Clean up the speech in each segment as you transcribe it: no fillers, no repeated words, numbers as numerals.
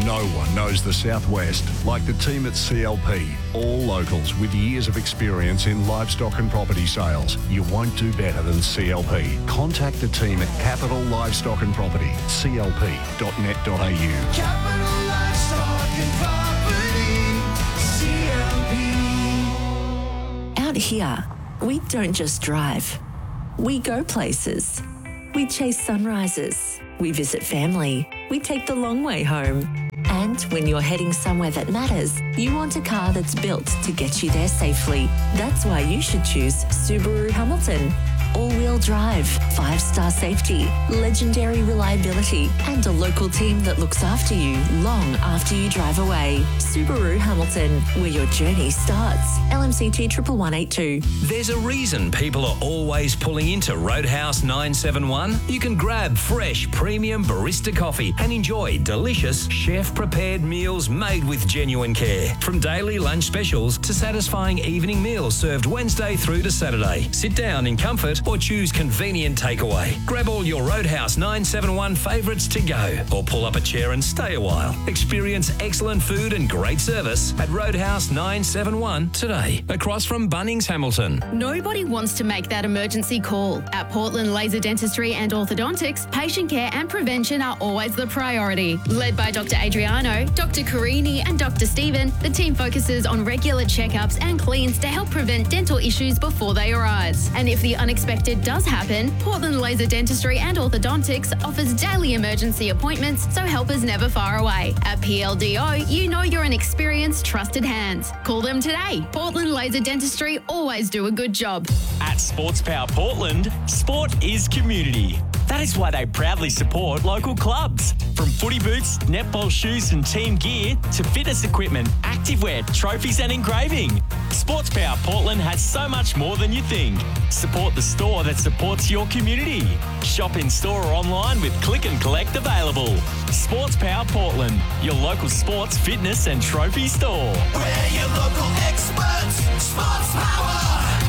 No one knows the Southwest like the team at CLP. All locals with years of experience in livestock and property sales. You won't do better than CLP. Contact the team at Capital Livestock and Property, clp.net.au. Capital Livestock and Property, CLP. Out here, we don't just drive. We go places. We chase sunrises. We visit family. We take the long way home. And when you're heading somewhere that matters, you want a car that's built to get you there safely. That's why you should choose Subaru Hamilton. All-wheel drive, 5-star safety, legendary reliability, and a local team that looks after you long after you drive away. Subaru Hamilton, where your journey starts. LMCT 11182. There's a reason people are always pulling into Roadhouse 971. You can grab fresh premium barista coffee and enjoy delicious chef-prepared meals made with genuine care. From daily lunch specials to satisfying evening meals served Wednesday through to Saturday. Sit down in comfort or choose convenient takeaway. Grab all your Roadhouse 971 favourites to go or pull up a chair and stay a while. Experience excellent food and great service at Roadhouse 971 today, across from Bunnings Hamilton. Nobody wants to make that emergency call. At Portland Laser Dentistry and Orthodontics, patient care and prevention are always the priority. Led by Dr. Adriano, Dr. Carini and Dr. Stephen, the team focuses on regular checkups and cleans to help prevent dental issues before they arise. And if the unexpected does happen, Portland Laser Dentistry and Orthodontics offers daily emergency appointments, so help is never far away. At PLDO, you know you're in experienced, trusted hands. Call them today. Portland Laser Dentistry always do a good job. At Sports Power Portland, sport is community. That is why they proudly support local clubs. From footy boots, netball shoes and team gear to fitness equipment, activewear, trophies and engraving. Sports Power Portland has so much more than you think. Support the store that supports your community. Shop in store or online with click and collect available. Sports Power Portland, your local sports, fitness and trophy store. We're your local experts, Sports Power.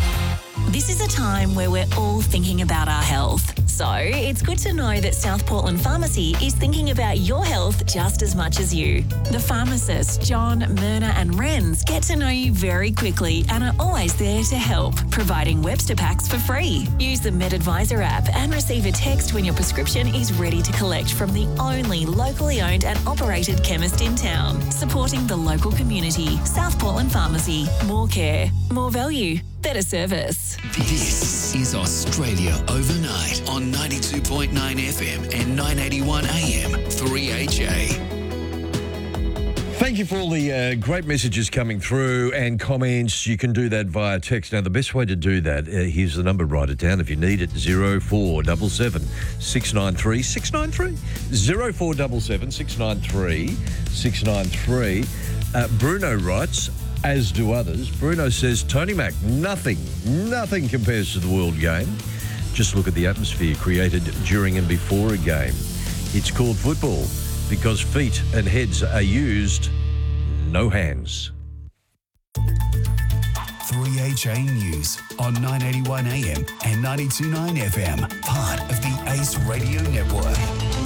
This is a time where we're all thinking about our health. So it's good to know that South Portland Pharmacy is thinking about your health just as much as you. The pharmacists, John, Myrna and Renz, get to know you very quickly and are always there to help, providing Webster packs for free. Use the MedAdvisor app and receive a text when your prescription is ready to collect from the only locally owned and operated chemist in town. Supporting the local community. South Portland Pharmacy. More care, more value, better service. This is Australia Overnight on 92.9 FM and 981 AM 3HA. Thank you for all the great messages coming through and comments. You can do that via text. Now, the best way to do that, here's the number, write it down if you need it, 0477 693 693. 0477 693 693. Bruno writes, as do others. Bruno says, Tony Mac, nothing compares to the World Game. Just look at the atmosphere created during and before a game. It's called football because feet and heads are used, no hands. 3HA News on 981 AM and 92.9 FM, part of the ACE Radio Network.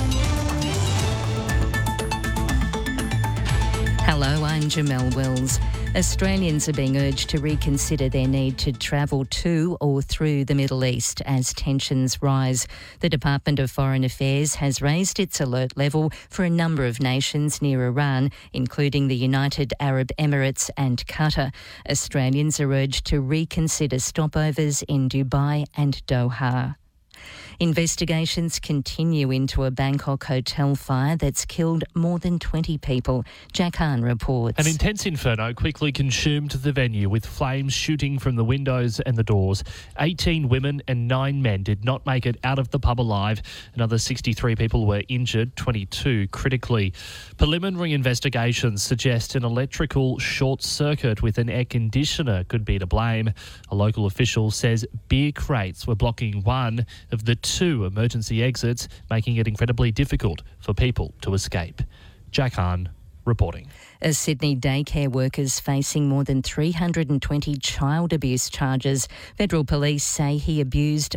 Hello, I'm Jamelle Wills. Australians are being urged to reconsider their need to travel to or through the Middle East as tensions rise. The Department of Foreign Affairs has raised its alert level for a number of nations near Iran, including the United Arab Emirates and Qatar. Australians are urged to reconsider stopovers in Dubai and Doha. Investigations continue into a Bangkok hotel fire that's killed more than 20 people. Jack Hahn reports. An intense inferno quickly consumed the venue, with flames shooting from the windows and the doors. 18 women and 9 men did not make it out of the pub alive. Another 63 people were injured, 22 critically. Preliminary investigations suggest an electrical short circuit with an air conditioner could be to blame. A local official says beer crates were blocking one of the 2 emergency exits, making it incredibly difficult for people to escape. Jack Hahn reporting. A Sydney daycare worker's facing more than 320 child abuse charges. Federal police say he abused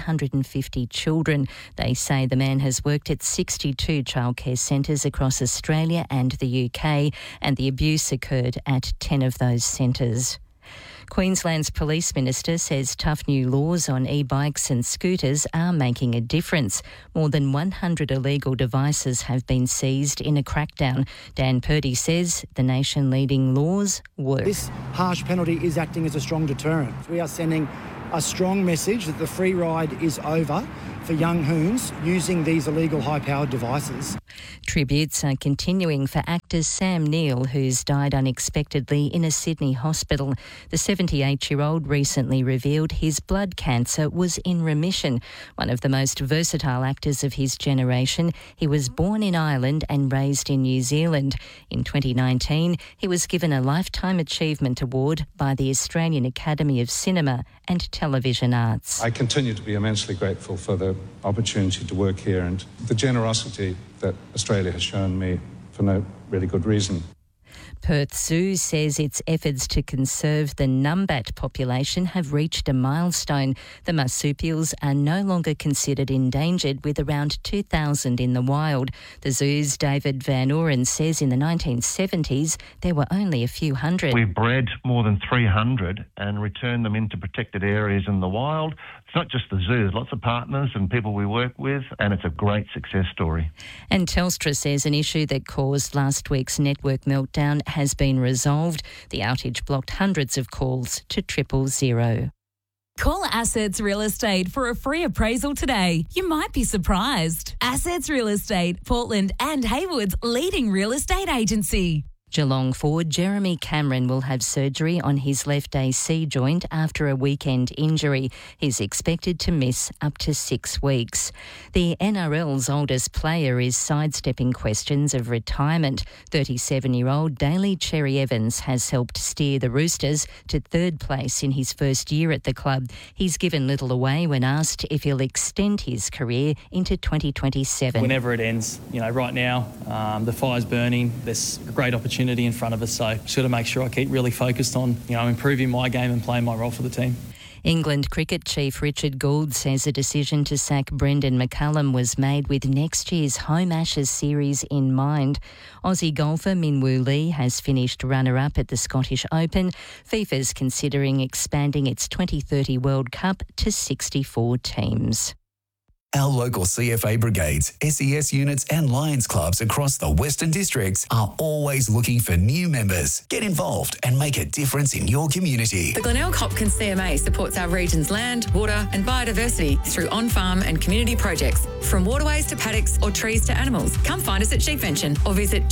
150 children. They say the man has worked at 62 childcare centres across Australia and the UK, and the abuse occurred at 10 of those centres. Queensland's Police Minister says tough new laws on e-bikes and scooters are making a difference. More than 100 illegal devices have been seized in a crackdown. Dan Purdy says the nation-leading laws work. This harsh penalty is acting as a strong deterrent. We are sending a strong message that the free ride is over for young hoons using these illegal high-powered devices. Tributes are continuing for actor Sam Neill, who's died unexpectedly in a Sydney hospital. The 78-year-old recently revealed his blood cancer was in remission. One of the most versatile actors of his generation, he was born in Ireland and raised in New Zealand. In 2019, he was given a Lifetime Achievement Award by the Australian Academy of Cinema and Television Arts. I continue to be immensely grateful for the opportunity to work here and the generosity that Australia has shown me for no really good reason. Perth Zoo says its efforts to conserve the numbat population have reached a milestone. The marsupials are no longer considered endangered, with around 2,000 in the wild. The zoo's David Van Oren says in the 1970s there were only a few hundred. We've bred more than 300 and returned them into protected areas in the wild. It's not just the zoo, there's lots of partners and people we work with, and it's a great success story. And Telstra says an issue that caused last week's network meltdown has been resolved. The outage blocked hundreds of calls to 000. Call Assets Real Estate for a free appraisal today. You might be surprised. Assets Real Estate, Portland and Haywood's leading real estate agency. Geelong forward Jeremy Cameron will have surgery on his left AC joint after a weekend injury. He's expected to miss up to 6 weeks. The NRL's oldest player is sidestepping questions of retirement. 37-year-old Daly Cherry Evans has helped steer the Roosters to third place in his first year at the club. He's given little away when asked if he'll extend his career into 2027. Whenever it ends, right now, the fire's burning. There's a great opportunity in front of us, so just got to make sure I keep really focused on improving my game and playing my role for the team. England cricket chief Richard Gould says a decision to sack Brendan McCullum was made with next year's Home Ashes series in mind. Aussie golfer Minwoo Lee has finished runner-up at the Scottish Open. FIFA's considering expanding its 2030 World Cup to 64 teams. Our local CFA brigades, SES units and Lions clubs across the Western Districts are always looking for new members. Get involved and make a difference in your community. The Glenelg Hopkins CMA supports our region's land, water and biodiversity through on-farm and community projects, from waterways to paddocks or trees to animals. Come find us at Sheepvention or visit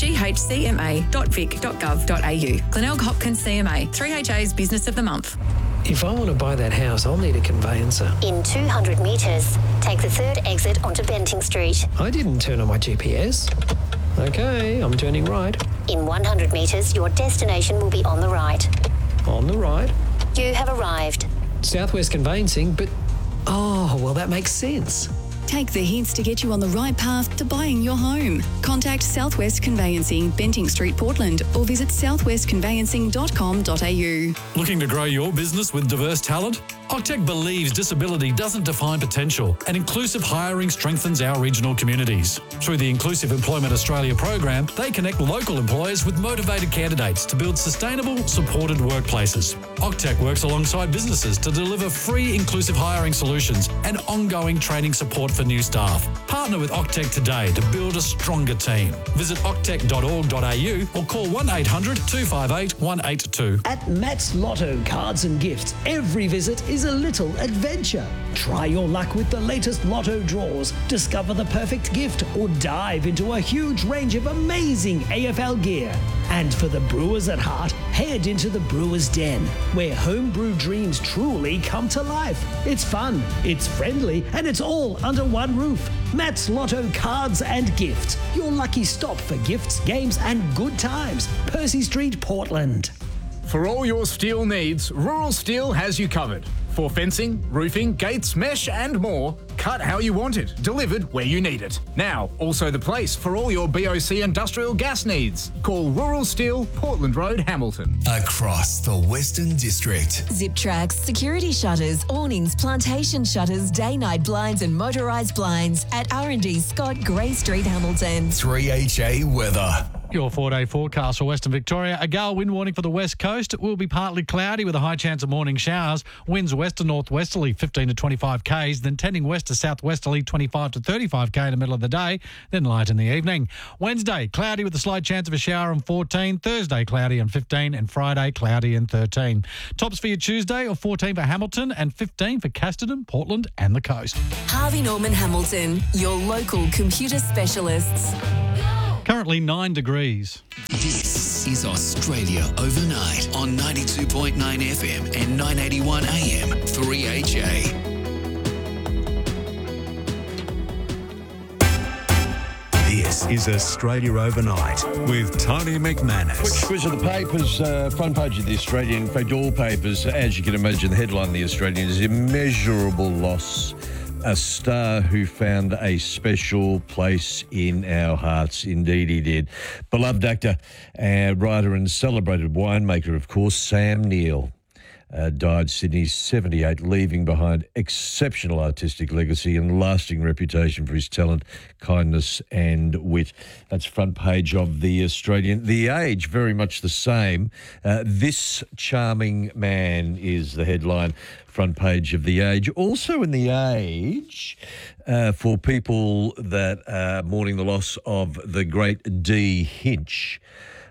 ghcma.vic.gov.au. Glenelg Hopkins CMA, 3HA's Business of the Month. If I want to buy that house, I'll need a conveyancer. In 200 metres, take the third exit onto Benting Street. I didn't turn on my GPS. Okay, I'm turning right. In 100 metres, your destination will be on the right. On the right. You have arrived. Southwest Conveyancing, but... Oh, well, that makes sense. Take the hints to get you on the right path to buying your home. Contact Southwest Conveyancing, Benting Street, Portland, or visit southwestconveyancing.com.au. Looking to grow your business with diverse talent? Octec believes disability doesn't define potential, and inclusive hiring strengthens our regional communities. Through the Inclusive Employment Australia program, they connect local employers with motivated candidates to build sustainable, supported workplaces. Octec works alongside businesses to deliver free inclusive hiring solutions and ongoing training support for new staff. Partner with Octec today to build a stronger team. Visit octec.org.au or call 1800 258 182. At Matt's Lotto Cards and Gifts, every visit is a little adventure. Try your luck with the latest Lotto draws, discover the perfect gift, or dive into a huge range of amazing AFL gear. And for the brewers at heart, head into the Brewers Den, where homebrew dreams truly come to life. It's fun, it's friendly, and it's all under one roof. Matt's Lotto Cards and Gifts, your lucky stop for gifts, games, and good times. Percy Street, Portland. For all your steel needs, Rural Steel has you covered. For fencing, roofing, gates, mesh and more, cut how you want it, delivered where you need it. Now, also the place for all your BOC industrial gas needs. Call Rural Steel, Portland Road, Hamilton. Across the Western District. Zip tracks, security shutters, awnings, plantation shutters, day-night blinds and motorised blinds at R&D Scott, Grey Street, Hamilton. 3HA weather. Your 4-day forecast for Western Victoria. A gale wind warning for the west coast. It will be partly cloudy with a high chance of morning showers. Winds west to northwesterly 15 to 25 k's, then tending west to southwesterly 25 to 35 k in the middle of the day, then light in the evening. Wednesday, cloudy with a slight chance of a shower on 14. Thursday, cloudy on 15. And Friday, cloudy and 13. Tops for your Tuesday of 14 for Hamilton and 15 for Casterton, Portland and the coast. Harvey Norman Hamilton, your local computer specialists. Currently 9 degrees. This is Australia Overnight on 92.9 FM and 981 AM 3HA. This is Australia Overnight with Tony McManus. Quick quiz of the papers, front page of the Australian, in fact all papers, as you can imagine, the headline of the Australian is immeasurable loss. A star who found a special place in our hearts. Indeed he did. Beloved actor, writer and celebrated winemaker, of course, Sam Neill. Died Sydney, 78, leaving behind exceptional artistic legacy and lasting reputation for his talent, kindness and wit. That's front page of The Australian. The Age, very much the same. This charming man is the headline, front page of The Age. Also in The Age, for people that are mourning the loss of the great Dee Hinch,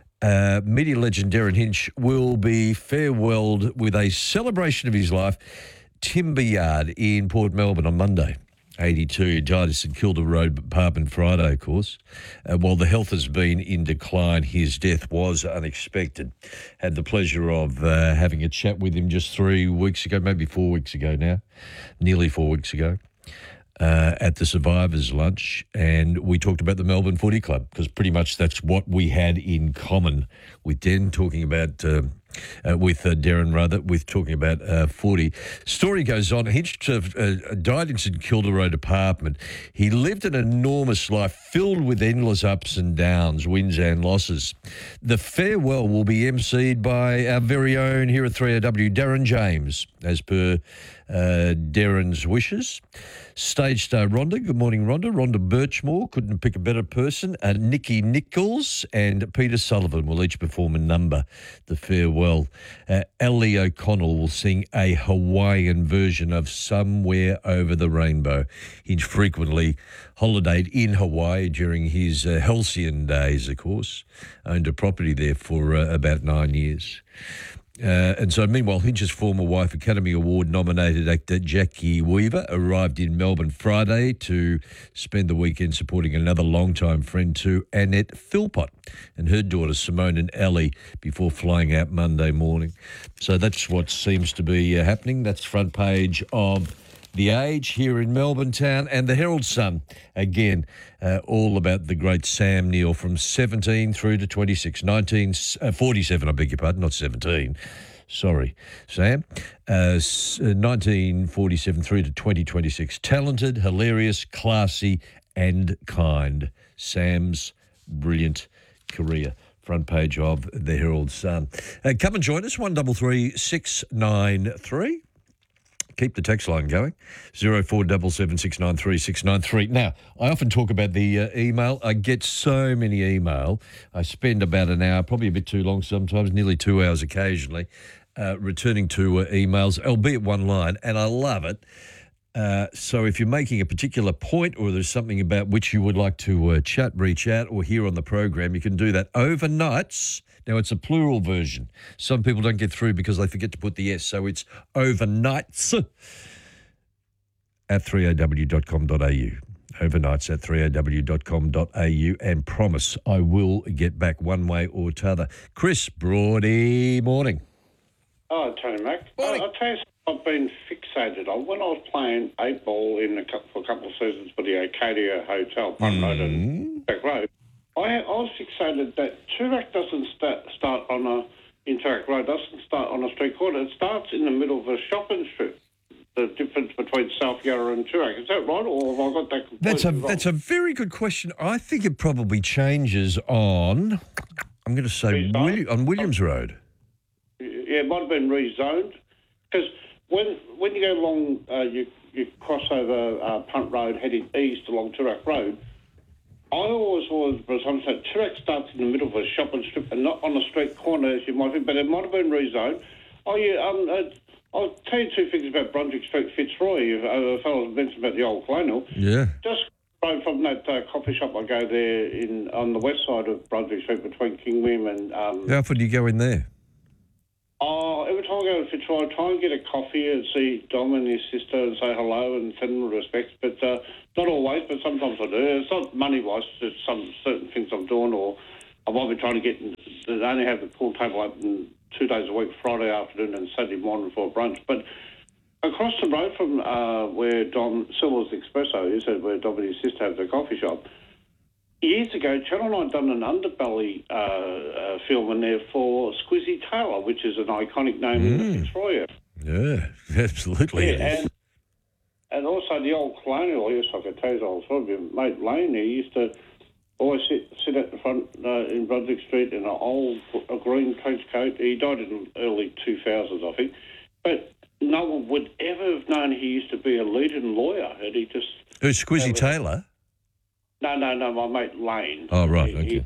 media legend Darren Hinch will be farewelled with a celebration of his life, Timber Yard in Port Melbourne on Monday. 82, he died at St Kilda Road apartment Friday, of course. While the health has been in decline, his death was unexpected. Had the pleasure of having a chat with him just 3 weeks ago, maybe 4 weeks ago now, nearly 4 weeks ago. At the Survivors Lunch, and we talked about the Melbourne Footy Club, because pretty much that's what we had in common with Den, talking about, with Darren rather, with talking about footy. Story goes on, Hinch died in St Kilda Road apartment. He lived an enormous life filled with endless ups and downs, wins and losses. The farewell will be emceed by our very own here at 3AW, Darren James, as per Darren's wishes. Stage star Rhonda, good morning Rhonda. Rhonda Birchmore, couldn't pick a better person. Nikki Nichols and Peter Sullivan will each perform a number, the farewell. Ellie O'Connell will sing a Hawaiian version of Somewhere Over the Rainbow. He frequently holidayed in Hawaii during his halcyon days, of course. Owned a property there for about 9 years. And so, meanwhile, Hinch's former wife, Academy Award-nominated actor Jackie Weaver, arrived in Melbourne Friday to spend the weekend supporting another longtime friend to Annette Philpott and her daughter Simone and Ellie before flying out Monday morning. So that's what seems to be happening. That's front page of The Age here in Melbourne town, and the Herald Sun, again, all about the great Sam Neill from 17 through to 26. 1947, I beg your pardon, not 17. Sorry, Sam. 1947 through to 2026. Talented, hilarious, classy and kind. Sam's brilliant career. Front page of the Herald Sun. Come and join us, 133 693. Keep the text line going, 0477 693 693. Now, I often talk about the email. I get so many email. I spend about an hour, probably a bit too long sometimes, nearly 2 hours occasionally, returning to emails, albeit one line, and I love it. So if you're making a particular point or there's something about which you would like to chat, reach out, or hear on the program, you can do that overnights. Now, it's a plural version. Some people don't get through because they forget to put the S, so it's overnights at 3aw.com.au. Overnights at 3aw.com.au, and promise I will get back one way or t'other. Chris Broady, morning. Oh, Tony Mac. I'll tell you something I've been fixated on. When I was playing 8 ball for a couple of seasons for the Arcadia Hotel, Front Road and Back Road, I was fixated that Toorak doesn't start on Interact Road, doesn't start on a street corner. It starts in the middle of a shopping strip. the difference between South Yarra and Toorak. Is that right, or have I got that completely wrong? That's a very good question. I think it probably changes on, I'm going to say, on Williams Road. Yeah, it might have been rezoned. Because when you go along, you cross over Punt Road heading east along Toorak Road, I always was presumption that Toorak starts in the middle of a shopping strip and not on a street corner, as you might think, but it might have been rezoned. Oh, yeah, I'll tell you two things about Brunswick Street, Fitzroy. A fellow mentioned about the old colonial. Yeah. Just from that coffee shop, I go there on the west side of Brunswick Street between King William and... How often do you go in there? Oh, every time I go to Fitzroy, I try and get a coffee and see Dom and his sister and say hello and send them respects, but not always, but sometimes I do. It's not money-wise, it's some certain things I'm doing, or I might be trying to get... They only have the pool table open 2 days a week, Friday afternoon and Saturday morning for brunch. But across the road from where Dom Silver's Espresso is, where Dom and his sister have their coffee shop, years ago, Channel 9 done an underbelly film in there for Squizzy Taylor, which is an iconic name in Victoria. Yeah, absolutely. Yeah, and also the old colonial, yes, I could tell you, old sort of your mate Lane, he used to always sit at the front in Brunswick Street in a green trench coat. He died in the early 2000s, I think. But no one would ever have known he used to be a leading lawyer. And he just... Who's Squizzy Taylor? No, my mate Lane. Oh, right, okay.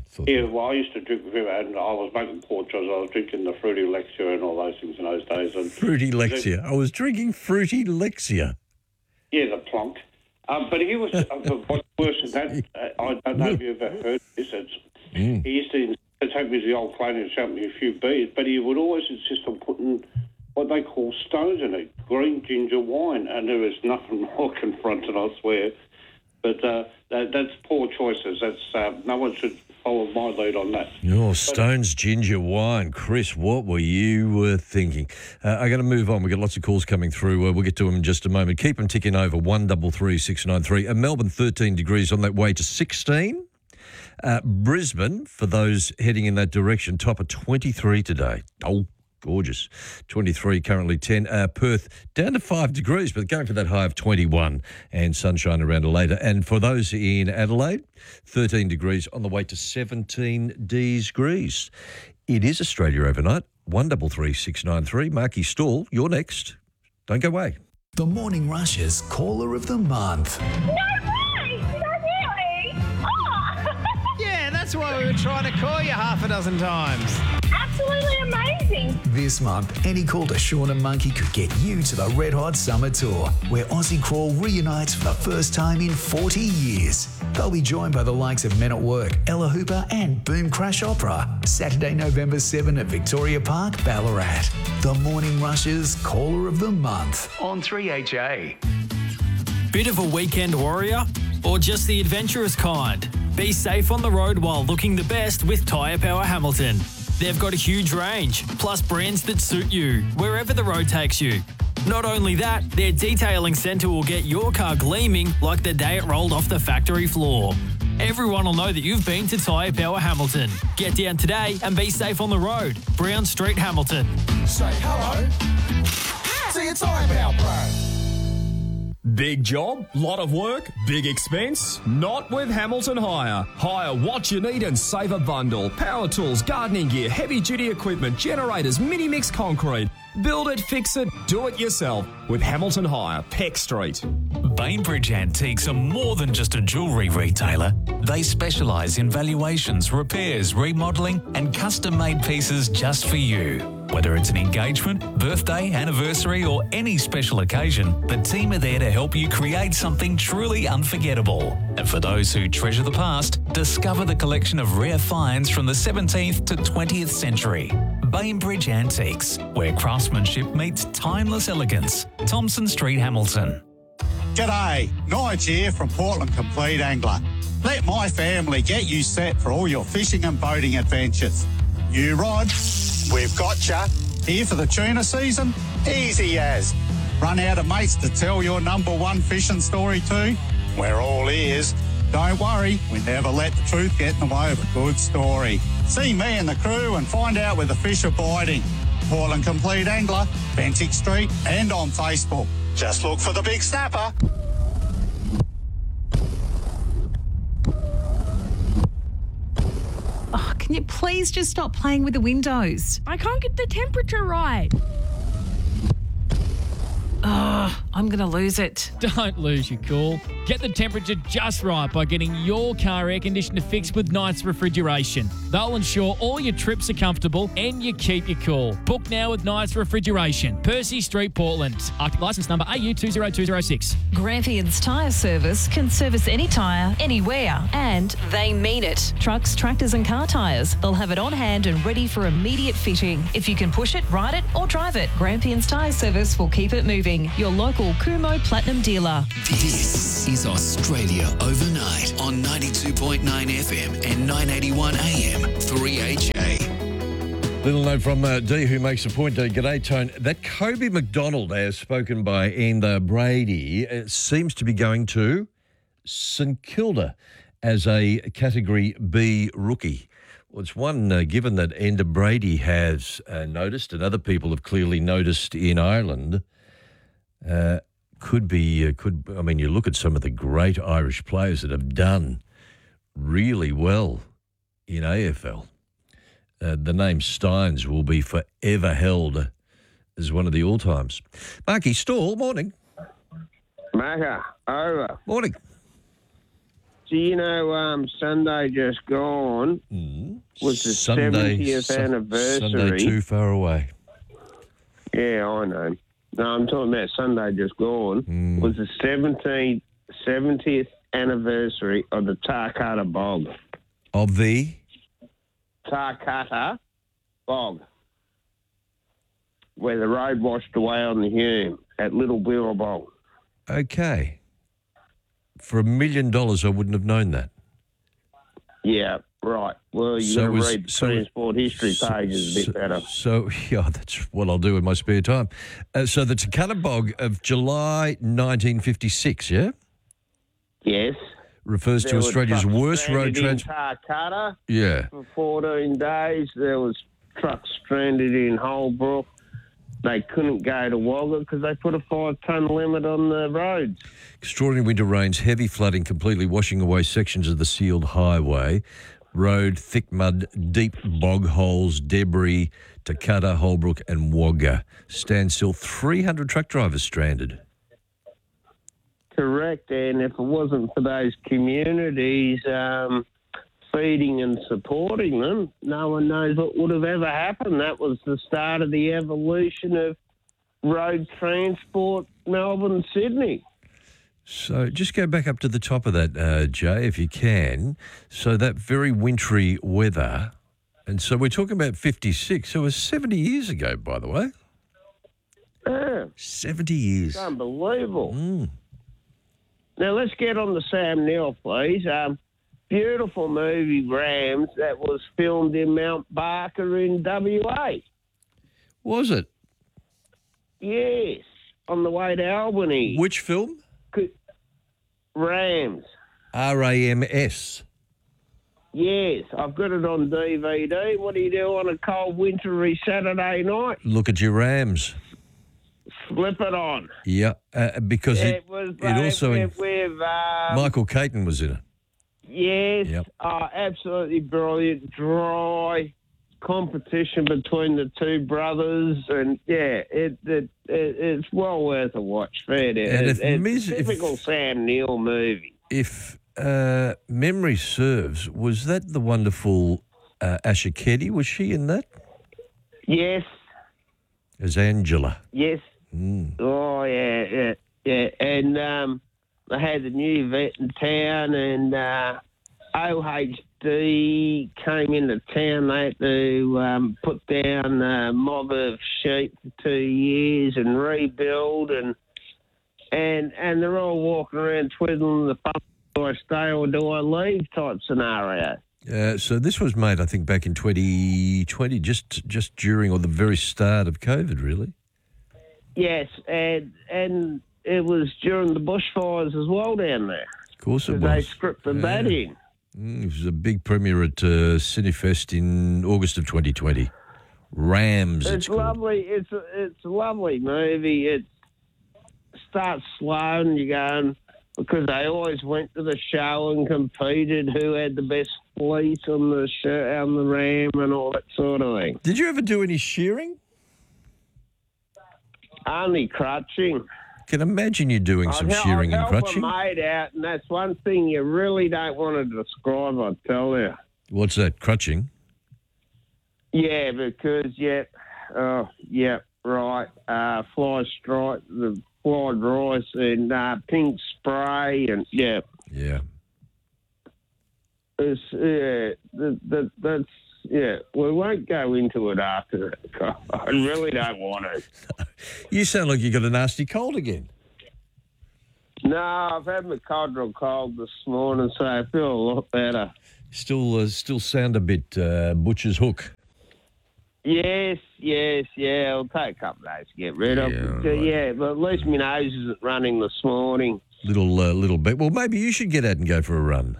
I used to drink with him, and I was making portraits. I was drinking the Fruity Lexia and all those things in those days. And Fruity Lexia. I was drinking Fruity Lexia. Yeah, the plonk. But he was what's worse than that. I don't know if you ever heard this. He used to take me to the old colonial and show me a few beers, but he would always insist on putting what they call stones in it, green ginger wine, and there was nothing more confronting, I swear. But that's poor choices. That's no one should follow my lead on that. Oh, Stone's ginger wine. Chris, what were you thinking? I'm going to move on. We've got lots of calls coming through. We'll get to them in just a moment. Keep them ticking over, 133693. Melbourne, 13 degrees on that way to 16. Brisbane, for those heading in that direction, top of 23 today. Oh, gorgeous. 23, currently 10. Perth, down to 5 degrees, but going for that high of 21 and sunshine around later. And for those in Adelaide, 13 degrees on the way to 17 degrees. It is Australia Overnight, 133693. Marky Stall, you're next. Don't go away. The Morning Rush's Caller of the Month. No way! Did I really? Oh! Yeah, that's why we were trying to call you half a dozen times. Absolutely amazing. This month, any call to Shauna Monkey could get you to the Red Hot Summer Tour, where Aussie Crawl reunites for the first time in 40 years. They'll be joined by the likes of Men at Work, Ella Hooper and Boom Crash Opera. Saturday, November 7 at Victoria Park, Ballarat. The Morning Rush's Caller of the Month on 3HA. Bit of a weekend warrior? Or just the adventurous kind? Be safe on the road while looking the best with Tyre Power Hamilton. They've got a huge range, plus brands that suit you, wherever the road takes you. Not only that, their detailing centre will get your car gleaming like the day it rolled off the factory floor. Everyone will know that you've been to Tyre Power Hamilton. Get down today and be safe on the road. Brown Street, Hamilton. Say hello to your Tyre Power Pro. Big job, lot of work, big expense? Not with Hamilton Hire. Hire what you need and save a bundle. Power tools, gardening gear, heavy-duty equipment, generators, mini-mix concrete. Build it, fix it, do it yourself with Hamilton Hire, Peck Street. Bainbridge Antiques are more than just a jewellery retailer. They specialise in valuations, repairs, remodelling and custom-made pieces just for you. Whether it's an engagement, birthday, anniversary or any special occasion, the team are there to help you create something truly unforgettable. And for those who treasure the past, discover the collection of rare finds from the 17th to 20th century. Bainbridge Antiques, where craftsmanship meets timeless elegance. Thompson Street, Hamilton. G'day, Nige here from Portland Complete Angler. Let my family get you set for all your fishing and boating adventures. New rod, we've got ya. Here for the tuna season? Easy as. Run out of mates to tell your number one fishing story to? We're all ears. Don't worry, we never let the truth get in the way of a good story. See me and the crew and find out where the fish are biting. Portland Complete Angler, Bentinck Street and on Facebook. Just look for the big snapper. Oh, can you please just stop playing with the windows? I can't get the temperature right. Oh, I'm going to lose it. Don't lose your cool. Get the temperature just right by getting your car air conditioner fixed with Knights Refrigeration. They'll ensure all your trips are comfortable and you keep your cool. Book now with Knights Refrigeration, Percy Street, Portland. Arctic licence number AU20206. Grampians Tyre Service can service any tyre, anywhere, and they mean it. Trucks, tractors and car tyres. They'll have it on hand and ready for immediate fitting. If you can push it, ride it or drive it, Grampians Tyre Service will keep it moving. Your local Kumo Platinum dealer. This is Australia Overnight on 92.9 FM and 981 AM 3HA. Little note from D, who makes a point. G'day, Tone. That Kobe McDonald, as spoken by Ian Brady, seems to be going to St Kilda as a Category B rookie. Well, it's one given that Enda Brady has noticed and other people have clearly noticed in Ireland. I mean, you look at some of the great Irish players that have done really well in AFL. The name Steins will be forever held as one of the all-times. Marky Stall, morning. Macca, over. Morning. Do you know Sunday just gone was the 70th anniversary? Sunday too far away. Yeah, I know. No, I'm talking about Sunday just gone. Was the 70th anniversary of the Tarcutta Bog. Of the? Tarcutta Bog. Where the road washed away on the Hume at Little Billabong. Okay. For $1 million, I wouldn't have known that. Yeah, right. Well, you got to read transport history pages a bit better. So, yeah, that's what I'll do in my spare time. So the Tarcutta Bog of July 1956, yeah? Yes. Refers to Australia's worst road transport. Tarcutta. Yeah. For 14 days, there was trucks stranded in Holbrook. They couldn't go to Wagga because they put a 5-tonne limit on the roads. Extraordinary winter rains, heavy flooding, completely washing away sections of the sealed highway. Road, thick mud, deep bog holes, debris, Tarcutta, Holbrook and Wagga. Standstill, 300 truck drivers stranded. Correct, and if it wasn't for those communities feeding and supporting them, no one knows what would have ever happened. That was the start of the evolution of road transport, Melbourne, Sydney. So just go back up to the top of that, Jay, if you can. So that very wintry weather, and so we're talking about 56, so it was 70 years ago, by the way. Yeah. 70 years. It's unbelievable. Now, let's get on to Sam Neill, please. Beautiful movie, Rams, that was filmed in Mount Barker in WA. Was it? Yes, on the way to Albany. Which film? Rams. R-A-M-S. Yes, I've got it on DVD. What do you do on a cold, wintry Saturday night? Look at your Rams. Flip it on. Yeah, because it also... with Michael Caton was in it. Yes, Yep. Absolutely brilliant, dry competition between the two brothers, and yeah, it's well worth a watch. Fair to And it's a typical Sam Neill movie. If memory serves, was that the wonderful Asha Keddy? Was she in that? Yes. As Angela. Yes. Oh, yeah. And they had the new vet in town, and OHD came into town. They had to put down a mob of sheep for 2 years and rebuild, and they're all walking around twiddling the thumb. Do I stay or do I leave type scenario. So this was made, I think, back in 2020, just during or the very start of COVID, really. Yes, and it was during the bushfires as well down there. Of course it was. They scripted that in. It was a big premiere at Cinefest in August of 2020. Rams, It's lovely. It's a lovely movie. It's start slow and you're going, because they always went to the show and competed who had the best fleet on the show, on the ram and all that sort of thing. Did you ever do any shearing? Only crutching. Can imagine you doing some shearing and crutching. I'll help a mate out, and that's one thing you really don't want to describe, I tell you. What's that, crutching? Yeah, because, right, fly stripe, the fly rice and pink spray and, Yeah. It's, that's, we won't go into it after that. I really don't want to. You sound like you got a nasty cold again. No, I've had my Codral cold this morning, so I feel a lot better. Still sound a bit butcher's hook. Yes, it'll take a couple of days to get rid of. Right. But at least my nose isn't running this morning. Little bit. Well, maybe you should get out and go for a run.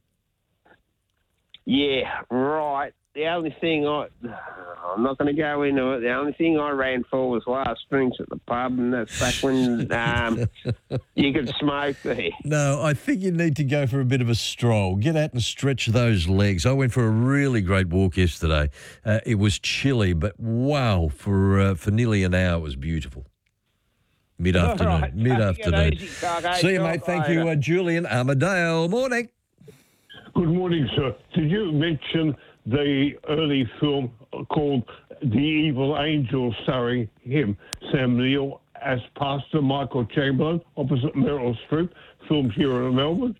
Yeah, right. The only thing I'm not going to go into it. The only thing I ran for was last drinks at the pub, and that's back when you could smoke there. No, I think you need to go for a bit of a stroll. Get out and stretch those legs. I went for a really great walk yesterday. It was chilly, but wow, for nearly an hour it was beautiful. Mid-afternoon. Right, mid-afternoon. See you, mate. Thank later. you, Julian Armadale. Morning. Good morning, sir. Did you mention the early film called The Evil Angel, starring him, Sam Neill, as Pastor Michael Chamberlain, opposite Meryl Streep, filmed here in Melbourne?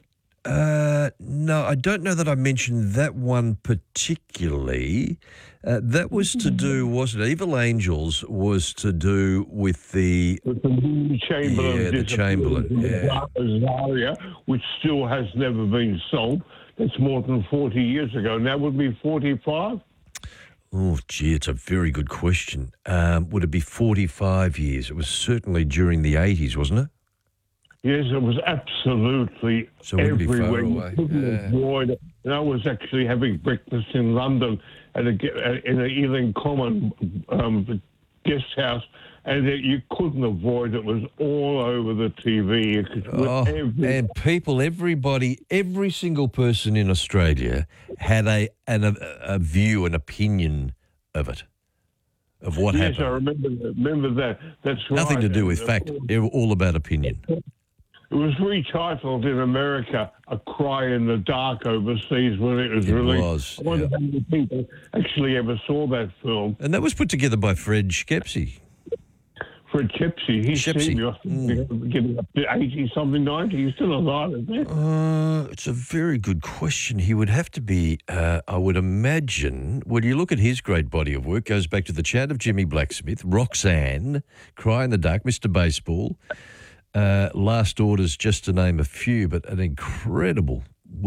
No, I don't know that I mentioned that one particularly. That was to do, wasn't it? Evil Angels was to do with the Chamberlain. Yeah, the Chamberlain. Yeah. Zaria, which still has never been sold. That's more than 40 years ago. Now would be 45? Oh, gee, it's a very good question. Would it be 45 years? It was certainly during the 80s, wasn't it? Yes, it was absolutely so it wouldn't everywhere. Be far away. You avoid it. And I was actually having breakfast in London at in an Ealing Common guest house, and you couldn't avoid it. It was all over the TV. And people, every single person in Australia had a view, an opinion of it, of what happened. Yes, I remember that. That's right. Nothing to do with fact, all about opinion. It was retitled in America, A Cry in the Dark overseas when it was released. I wonder how many people actually ever saw that film. And that was put together by Fred Schepsi. Fred Schepsi. He's getting up to 80-something, 90. He's still alive, isn't he? It's a very good question. He would have to be, I would imagine, when you look at his great body of work, goes back to The Chant of Jimmy Blacksmith, Roxanne, Cry in the Dark, Mr. Baseball, Last Orders, just to name a few, but an incredible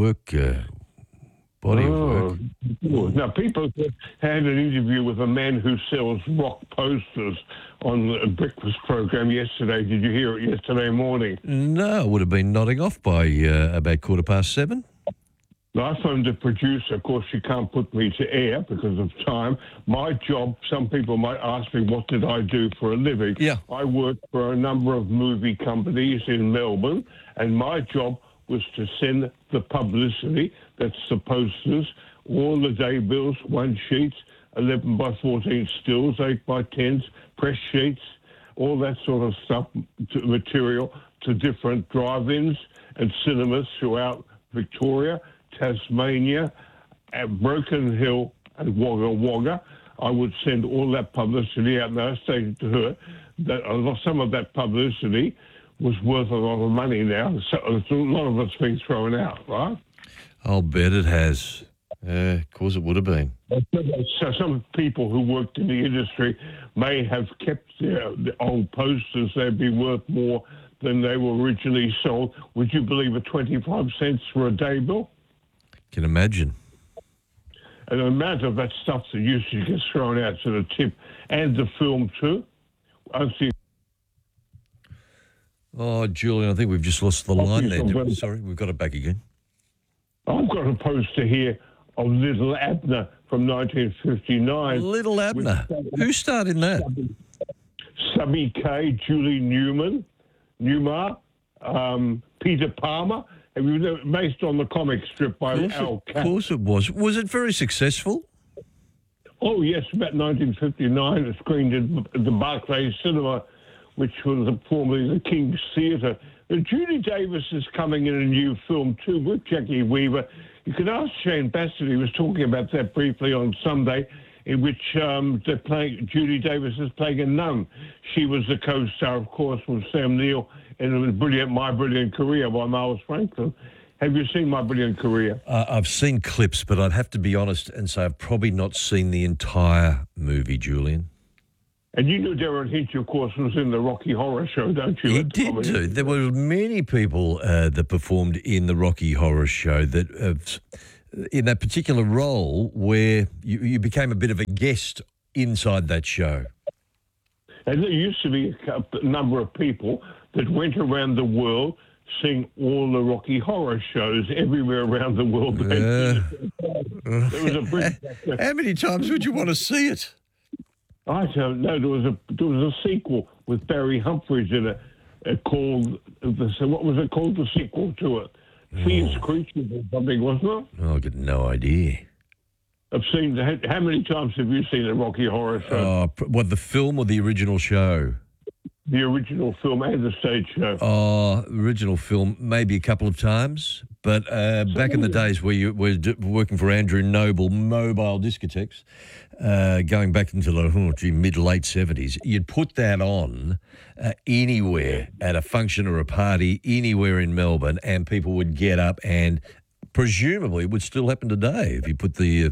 body of work. Now, people had an interview with a man who sells rock posters on the breakfast program yesterday. Did you hear it yesterday morning? No, it would have been nodding off by about 7:15. I phoned the producer. Of course, she can't put me to air because of time. My job, some people might ask me, what did I do for a living? Yeah. I worked for a number of movie companies in Melbourne, and my job was to send the publicity, that's the posters, all the day bills, 1 sheets, 11 by 14 stills, 8 by 10s, press sheets, all that sort of stuff, material to different drive-ins and cinemas throughout Victoria, Tasmania, at Broken Hill and Wagga Wagga. I would send all that publicity out, and I stated to her that some of that publicity was worth a lot of money now. So a lot of it's been thrown out, right? I'll bet it has. Of course it would have been. So some people who worked in the industry may have kept their old posters. They'd be worth more than they were originally sold. Would you believe it, 25 cents for a day bill? Can imagine. And the amount of that stuff that usually gets thrown out to the tip, and the film too. Oh, Julian, I think we've just lost the line there. Sorry, we've got it back again. I've got a poster here of Little Abner from 1959. Little Abner. Who starred in that? Subby K, Julie Newman, Newmar, Peter Palmer. It was based on the comic strip by Al Capp. Of course it was. Was it very successful? Oh, yes, about 1959. It screened at the Barclays Cinema, which was formerly the King's Theatre. Judy Davis is coming in a new film too with Jackie Weaver. You could ask Shane Bassett. He was talking about that briefly on Sunday, in which Judy Davis is playing a nun. She was the co-star, of course, with Sam Neill in My Brilliant Career by Miles Franklin. Have you seen My Brilliant Career? I've seen clips, but I'd have to be honest and say I've probably not seen the entire movie, Julian. And you know Darren Hinch, of course, was in the Rocky Horror Show, don't you? He did too. There were many people that performed in the Rocky Horror Show that, in that particular role where you became a bit of a guest inside that show. And there used to be a number of people that went around the world seeing all the Rocky Horror shows everywhere around the world. There was a British actor. How many times would you want to see it? I don't know. There was a sequel with Barry Humphries in it called what was it called? The sequel to it, Fierce Creatures or something, wasn't it? Oh, I've got no idea. I've seen. How many times have you seen the Rocky Horror Show? What, the film or the original show? The original film and the stage show. Oh, original film, maybe a couple of times. But back in the days where you were working for Andrew Noble Mobile Discotheques, going back into the mid-late 70s, you'd put that on anywhere at a function or a party, anywhere in Melbourne, and people would get up and presumably it would still happen today if you put the,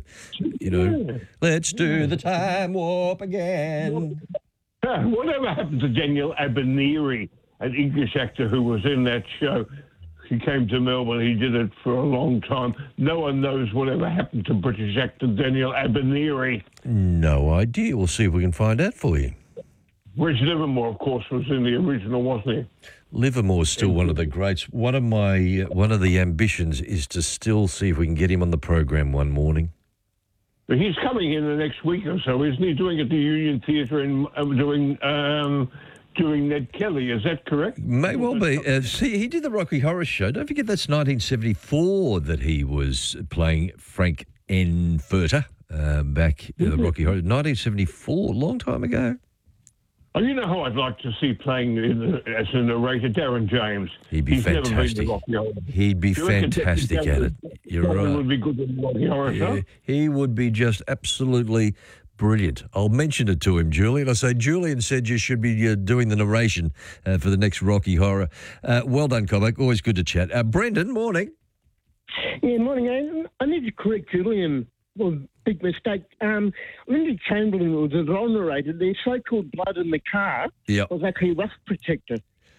let's do the time warp again. Whatever happened to Daniel Abineri, an English actor who was in that show? He came to Melbourne. He did it for a long time. No one knows whatever happened to British actor Daniel Abineri. No idea. We'll see if we can find out for you. Reg Livermore, of course, was in the original, wasn't he? Livermore's still one of the greats. One of the ambitions is to still see if we can get him on the program one morning. But he's coming in the next week or so, isn't he? Doing at the Union Theatre and doing Ned Kelly. Is that correct? May well be. See, he did the Rocky Horror Show. Don't forget that's 1974 that he was playing Frank Enfurter back in the Rocky Horror. 1974, a long time ago. Oh, you know who I'd like to see playing as a narrator? Darren James. He'd be fantastic. He'd be fantastic at it. You're right. He would be good in the Rocky Horror Show. He would be just absolutely brilliant. I'll mention it to him, Julian. I say, Julian said you should be doing the narration for the next Rocky Horror. Well done, Comac. Always good to chat. Brendan, morning. Yeah, morning, Aidan. I need to correct Julian. Well, big mistake. Linda Chamberlain was exonerated. Their so-called blood in the car was actually rust protector.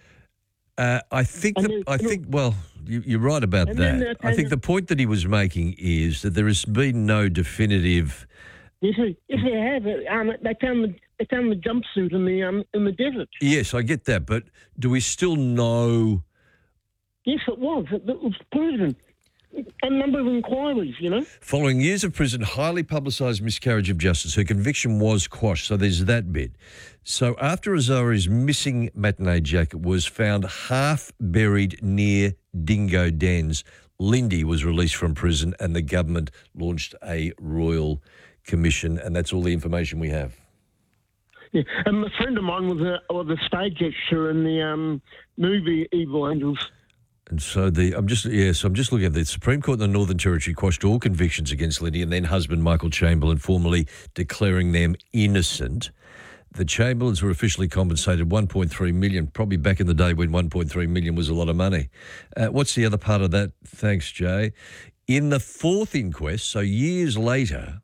I think. Well, you're right about that. I think the point that he was making is that there has been no definitive. Yes, they have. They found the jumpsuit in the desert. Yes, I get that, but do we still know? Yes, it was. It was proven. A number of inquiries, Following years of prison, highly publicised miscarriage of justice, her conviction was quashed, so there's that bit. So after Azari's missing matinee jacket was found half buried near dingo dens, Lindy was released from prison and the government launched a royal commission, and that's all the information we have. Yeah, and a friend of mine was a stage extra in the movie Evil Angels. And so I'm just looking at the Supreme Court in the Northern Territory quashed all convictions against Lindy and then husband Michael Chamberlain, formally declaring them innocent. The Chamberlains were officially compensated $1.3 million, probably back in the day when $1.3 million was a lot of money. What's the other part of that? Thanks, Jay. In the fourth inquest, so years later,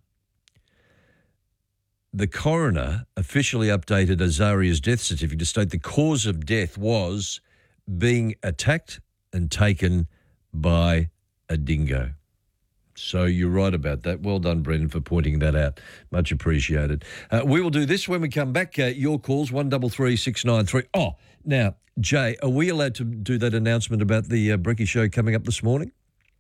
the coroner officially updated Azaria's death certificate to state the cause of death was being attacked and taken by a dingo. So you're right about that. Well done, Brendan, for pointing that out. Much appreciated. We will do this when we come back. Your calls, 133 693. Oh, now, Jay, are we allowed to do that announcement about the Brekkie show coming up this morning?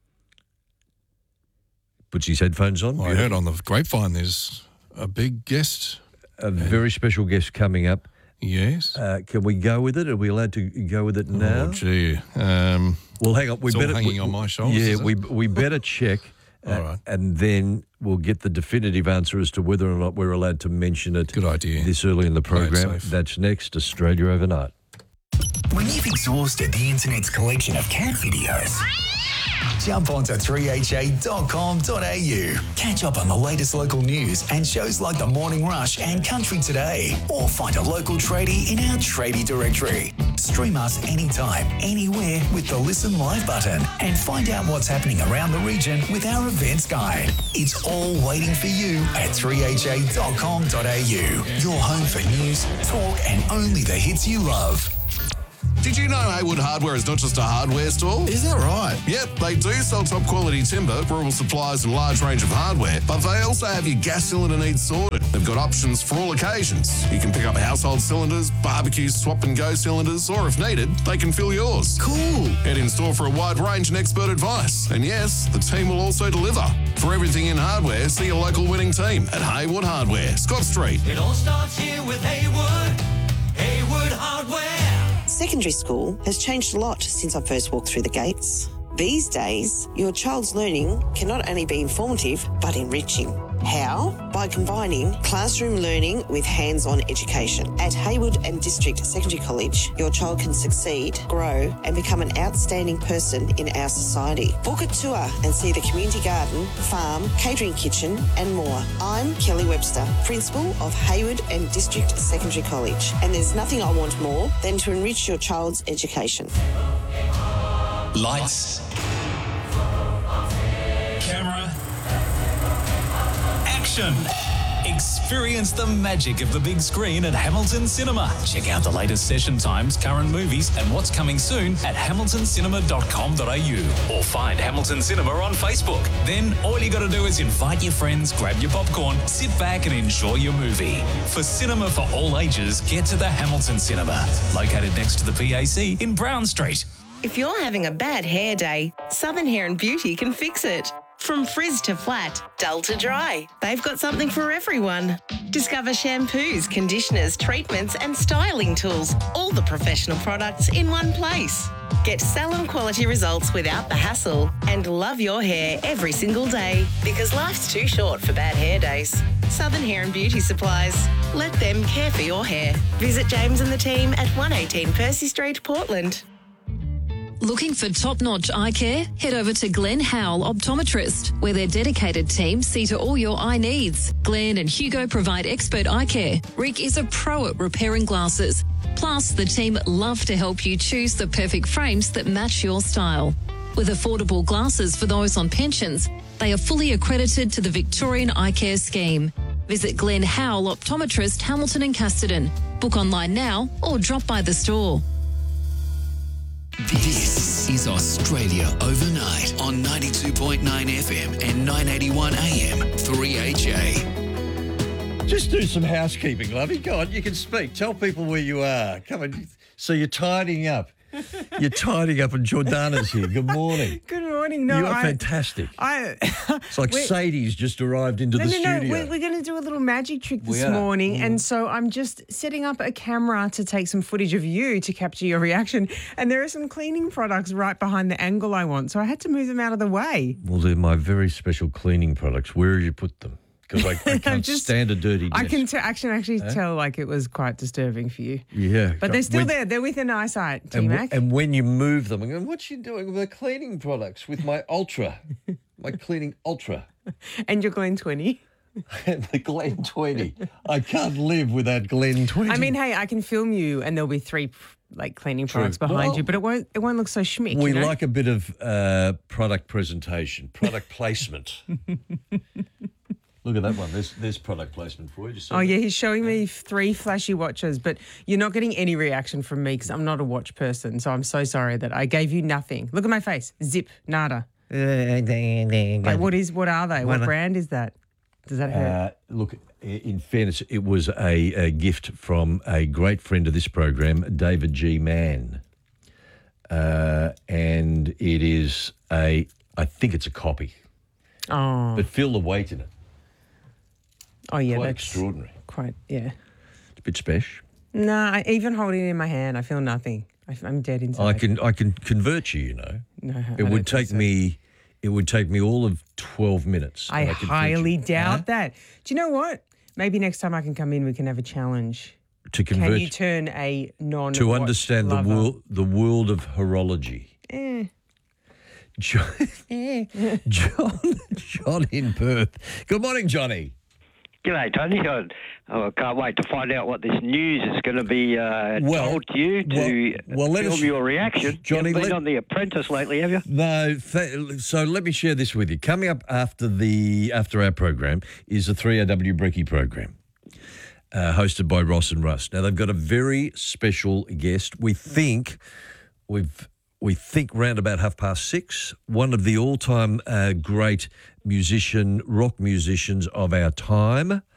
Puts his headphones on. I heard on the grapevine there's a big guest. A very special guest coming up. Yes. Can we go with it? Are we allowed to go with it now? Oh, gee. Well, hang on. It's all hanging on my shoulders. Yeah, is it? we better check, All right. and then we'll get the definitive answer as to whether or not we're allowed to mention it. Good idea. This early in the Play it program. safe. That's next. Australia Overnight. When you've exhausted the internet's collection of cat videos, jump onto 3ha.com.au. Catch up on the latest local news and shows like The Morning Rush and Country Today. Or find a local tradie in our tradie directory. Stream us anytime, anywhere with the Listen Live button and find out what's happening around the region with our events guide. It's all waiting for you at 3ha.com.au. Your home for news, talk and only the hits you love. Did you know Haywood Hardware is not just a hardware store? Is that right? Yep, they do sell top quality timber, rural supplies and a large range of hardware, but they also have your gas cylinder needs sorted. They've got options for all occasions. You can pick up household cylinders, barbecue swap and go cylinders, or if needed, they can fill yours. Cool. Head in store for a wide range and expert advice. And yes, the team will also deliver. For everything in hardware, see your local winning team at Haywood Hardware, Scott Street. It all starts here with Haywood Hardware. Secondary school has changed a lot since I first walked through the gates. These days, your child's learning can not only be informative, but enriching. How? By combining classroom learning with hands-on education. At Haywood and District Secondary College, your child can succeed, grow, and become an outstanding person in our society. Book a tour and see the community garden, farm, catering kitchen, and more. I'm Kelly Webster, Principal of Haywood and District Secondary College, and there's nothing I want more than to enrich your child's education. Lights. Camera. Action. Experience the magic of the big screen at Hamilton Cinema. Check out the latest session times, current movies, and what's coming soon at hamiltoncinema.com.au or find Hamilton Cinema on Facebook. Then all you got to do is invite your friends, grab your popcorn, sit back and enjoy your movie. For cinema for all ages, get to the Hamilton Cinema, located next to the PAC in Brown Street. If you're having a bad hair day, Southern Hair and Beauty can fix it. From frizz to flat, dull to dry, they've got something for everyone. Discover shampoos, conditioners, treatments and styling tools, all the professional products in one place. Get salon quality results without the hassle and love your hair every single day because life's too short for bad hair days. Southern Hair and Beauty Supplies. Let them care for your hair. Visit James and the team at 118 Percy Street, Portland. Looking for top-notch eye care? Head over to Glenn Howell Optometrist, where their dedicated team see to all your eye needs. Glenn and Hugo provide expert eye care. Rick is a pro at repairing glasses. Plus, the team love to help you choose the perfect frames that match your style. With affordable glasses for those on pensions, they are fully accredited to the Victorian Eye Care Scheme. Visit Glenn Howell Optometrist, Hamilton and Casterton. Book online now or drop by the store. This is Australia Overnight on 92.9 FM and 981 AM 3HA. Just do some housekeeping, Lovey. Go on, you can speak. Tell people where you are. Come on. So you're tidying up. You're tidying up and Jordana's here. Good morning. Good morning. No, you are fantastic. It's like Sadie's just arrived into the studio. No, we're going to do a little magic trick this morning. And so I'm just setting up a camera to take some footage of you to capture your reaction. And there are some cleaning products right behind the angle I want. So I had to move them out of the way. Well, they're my very special cleaning products. Where have you put them? Because I can't stand a dirty desk. I can actually tell like it was quite disturbing for you. Yeah. But they're still there. They're within eyesight, T-Mac. And when you move them, I'm going, what's she doing with the cleaning products? With my Ultra. My cleaning Ultra. And your Glen 20. The Glen 20. I can't live without Glen 20. I mean, hey, I can film you and there'll be three cleaning products behind you, but it won't look so schmick. We like a bit of product presentation, product placement. Look at that one. There's product placement for you. Oh, yeah, he's showing me 3 flashy watches, but you're not getting any reaction from me because I'm not a watch person, so I'm so sorry that I gave you nothing. Look at my face. Zip. Nada. What are they? What brand is that? Does that hurt? Look, in fairness, it was a gift from a great friend of this program, David G. Mann. And it is I think it's a copy. Oh. But feel the weight in it. Oh, yeah, quite that's extraordinary. Quite, yeah. It's a bit special. Nah, even holding it in my hand, I feel nothing. I'm dead inside. I can convert you. No, it would take me. It would take me all of 12 minutes. I highly doubt that. Do you know what? Maybe next time I can come in, we can have a challenge. To convert. Can you turn a non to understand lover? the world of horology? John in Perth. Good morning, Johnny. G'day, Tony. I can't wait to find out what this news is going to be told to you to film your reaction. Johnny, you've been on The Apprentice lately, have you? No. So let me share this with you. Coming up after our program is the 3AW Brekkie program, hosted by Ross and Russ. Now they've got a very special guest. We think round about 6:30, one of the all-time great rock musicians of our time,